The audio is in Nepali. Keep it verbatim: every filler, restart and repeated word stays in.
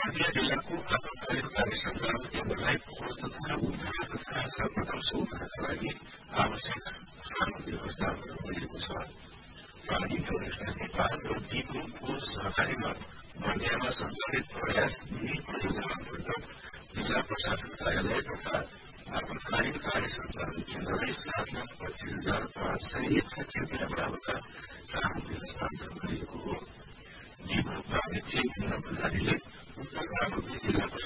हटिया जिल्लाको आपतकालीन कार्य सञ्चालन केन्द्रलाई खोज तथा उद्धार तथा सर्वप्रथम सुविधाका लागि आवश्यक सामग्री हस्तान्तरण गरिएको छ। प्राणी गवेषणा नेपाल र दिगुको सहकारीमा बर्दियामा सञ्चालित प्रयास दुई परियोजना अन्तर्गत जिल्ला प्रशासन कार्यालय तथा आपतकालीन कार्य सञ्चालन केन्द्रलाई सात लाख पच्चीस हजार पाँच सय एकसठी रुपियाँ बराबरका सामग्री हस्तान्तरण गरिएको हो। दिगु प्राविधिक मीना भण्डारीले उक्त सामग्री जिल्ला